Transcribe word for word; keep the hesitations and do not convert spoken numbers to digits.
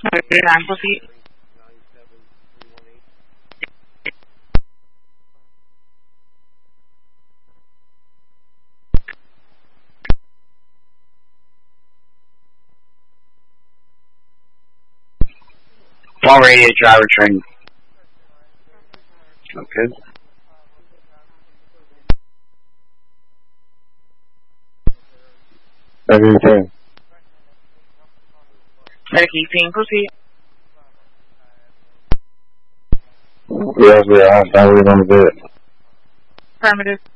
Time, proceed. One radio driver training. Okay. Everything. Medicaid team, proceed. Yes, we are. I thought we were going to do it. Affirmative.